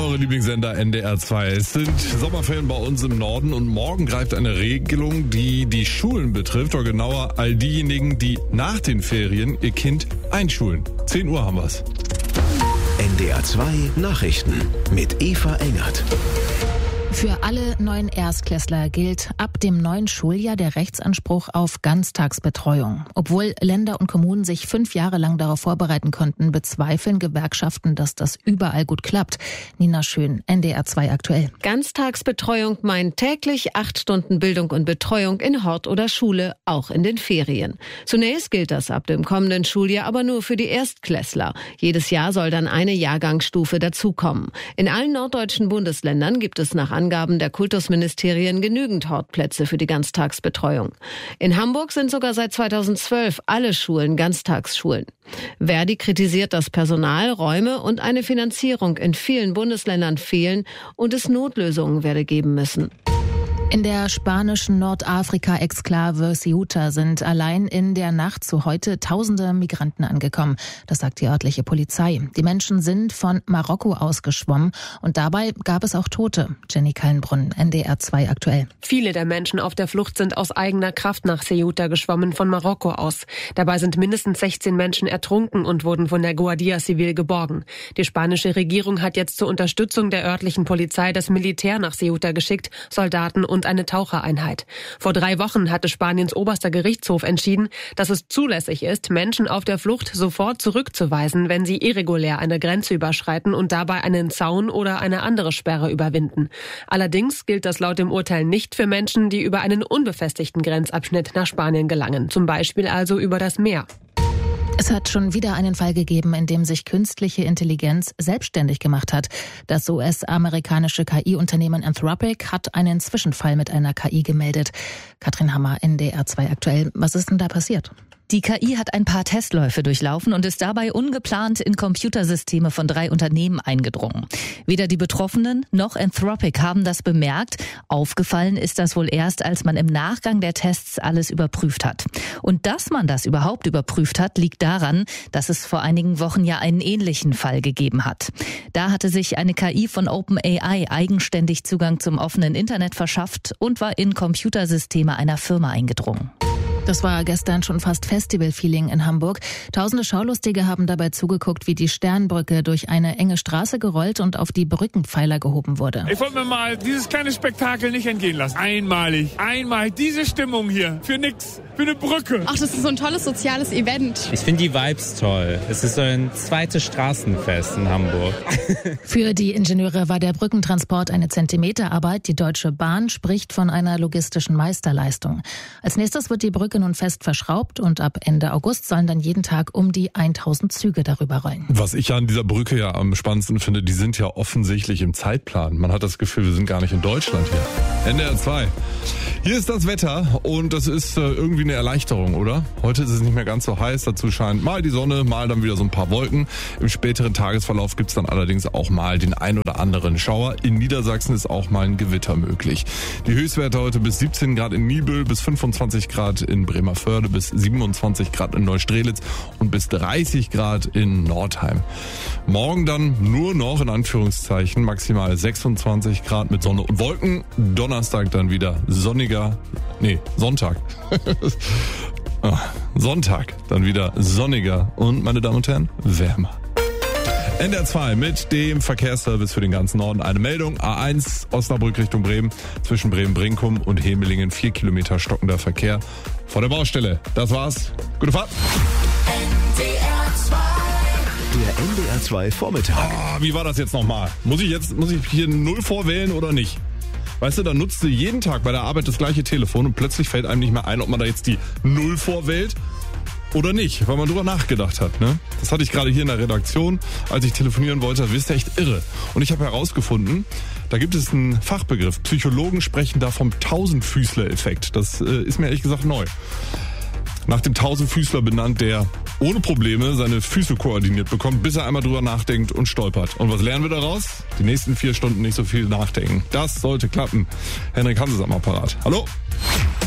eure Lieblingssender NDR 2. Es sind Sommerferien bei uns im Norden und morgen greift eine Regelung, die die Schulen betrifft, oder genauer all diejenigen, die nach den Ferien ihr Kind einschulen. 10 Uhr haben wir's. NDR 2 Nachrichten mit Eva Engert. Für alle neuen Erstklässler gilt ab dem neuen Schuljahr der Rechtsanspruch auf Ganztagsbetreuung. Obwohl Länder und Kommunen sich 5 Jahre lang darauf vorbereiten konnten, bezweifeln Gewerkschaften, dass das überall gut klappt. Nina Schön, NDR 2 aktuell. Ganztagsbetreuung meint täglich 8 Stunden Bildung und Betreuung in Hort oder Schule, auch in den Ferien. Zunächst gilt das ab dem kommenden Schuljahr aber nur für die Erstklässler. Jedes Jahr soll dann eine Jahrgangsstufe dazukommen. In allen norddeutschen Bundesländern gibt es nach Angaben der Kultusministerien genügend Hortplätze für die Ganztagsbetreuung. In Hamburg sind sogar seit 2012 alle Schulen Ganztagsschulen. Verdi kritisiert, dass Personal, Räume und eine Finanzierung in vielen Bundesländern fehlen und es Notlösungen werde geben müssen. In der spanischen Nordafrika-Exklave Ceuta sind allein in der Nacht zu heute Tausende Migranten angekommen. Das sagt die örtliche Polizei. Die Menschen sind von Marokko ausgeschwommen und dabei gab es auch Tote. Jenny Kallenbrunn, NDR 2 aktuell. Viele der Menschen auf der Flucht sind aus eigener Kraft nach Ceuta geschwommen von Marokko aus. Dabei sind mindestens 16 Menschen ertrunken und wurden von der Guardia Civil geborgen. Die spanische Regierung hat jetzt zur Unterstützung der örtlichen Polizei das Militär nach Ceuta geschickt, Soldaten und eine Tauchereinheit. Vor 3 Wochen hatte Spaniens oberster Gerichtshof entschieden, dass es zulässig ist, Menschen auf der Flucht sofort zurückzuweisen, wenn sie irregulär eine Grenze überschreiten und dabei einen Zaun oder eine andere Sperre überwinden. Allerdings gilt das laut dem Urteil nicht für Menschen, die über einen unbefestigten Grenzabschnitt nach Spanien gelangen, zum Beispiel also über das Meer. Es hat schon wieder einen Fall gegeben, in dem sich künstliche Intelligenz selbstständig gemacht hat. Das US-amerikanische KI-Unternehmen Anthropic hat einen Zwischenfall mit einer KI gemeldet. Katrin Hammer, NDR 2 aktuell. Was ist denn da passiert? Die KI hat ein paar Testläufe durchlaufen und ist dabei ungeplant in Computersysteme von 3 Unternehmen eingedrungen. Weder die Betroffenen noch Anthropic haben das bemerkt. Aufgefallen ist das wohl erst, als man im Nachgang der Tests alles überprüft hat. Und dass man das überhaupt überprüft hat, liegt daran, dass es vor einigen Wochen ja einen ähnlichen Fall gegeben hat. Da hatte sich eine KI von OpenAI eigenständig Zugang zum offenen Internet verschafft und war in Computersysteme einer Firma eingedrungen. Das war gestern schon fast Festival-Feeling in Hamburg. Tausende Schaulustige haben dabei zugeguckt, wie die Sternbrücke durch eine enge Straße gerollt und auf die Brückenpfeiler gehoben wurde. Ich wollte mir mal dieses kleine Spektakel nicht entgehen lassen. Einmalig diese Stimmung hier. Für nix. Für eine Brücke. Ach, das ist so ein tolles soziales Event. Ich finde die Vibes toll. Es ist so ein zweites Straßenfest in Hamburg. Für die Ingenieure war der Brückentransport eine Zentimeterarbeit. Die Deutsche Bahn spricht von einer logistischen Meisterleistung. Als nächstes wird die Brücke nun fest verschraubt und ab Ende August sollen dann jeden Tag um die 1000 Züge darüber rollen. Was ich an dieser Brücke ja am spannendsten finde, die sind ja offensichtlich im Zeitplan. Man hat das Gefühl, wir sind gar nicht in Deutschland hier. NDR 2. Hier ist das Wetter und das ist irgendwie eine Erleichterung, oder? Heute ist es nicht mehr ganz so heiß, dazu scheint mal die Sonne, mal dann wieder so ein paar Wolken. Im späteren Tagesverlauf gibt's dann allerdings auch mal den ein oder anderen Schauer. In Niedersachsen ist auch mal ein Gewitter möglich. Die Höchstwerte heute bis 17 Grad in Niebüll, bis 25 Grad in Bremervörde, bis 27 Grad in Neustrelitz und bis 30 Grad in Nordheim. Morgen dann nur noch in Anführungszeichen maximal 26 Grad mit Sonne und Wolken. Donnerstag dann wieder Sonntag. Sonntag dann wieder sonniger und, meine Damen und Herren, wärmer. NDR 2 mit dem Verkehrsservice für den ganzen Norden. Eine Meldung: A1 Osnabrück Richtung Bremen, zwischen Bremen-Brinkum und Hemelingen 4 Kilometer stockender Verkehr vor der Baustelle. Das war's. Gute Fahrt. NDR 2. Der NDR 2 Vormittag. Wie war das jetzt nochmal? Muss ich hier 0 vorwählen oder nicht? Weißt du, da nutzt du jeden Tag bei der Arbeit das gleiche Telefon und plötzlich fällt einem nicht mehr ein, ob man da jetzt die 0 vorwählt oder nicht, weil man drüber nachgedacht hat. Ne? Das hatte ich gerade hier in der Redaktion, als ich telefonieren wollte. Das ist echt irre. Und ich habe herausgefunden, da gibt es einen Fachbegriff. Psychologen sprechen da vom Tausendfüßler-Effekt. Das ist mir ehrlich gesagt neu. Nach dem Tausendfüßler benannt, der ohne Probleme seine Füße koordiniert bekommt, bis er einmal drüber nachdenkt und stolpert. Und was lernen wir daraus? Die nächsten 4 Stunden nicht so viel nachdenken. Das sollte klappen. Henrik Hanses am Apparat. Hallo?